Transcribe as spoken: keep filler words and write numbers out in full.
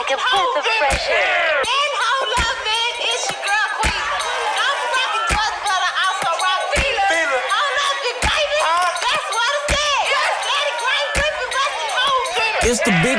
The breath of fresh air. And hold up, man, it's your girl Queen. I'm rocking George, but I also rock Fila. Fila. Hold up, big baby. Uh. That's what I said. Daddy Green whipping, busting hoes in it. It's the big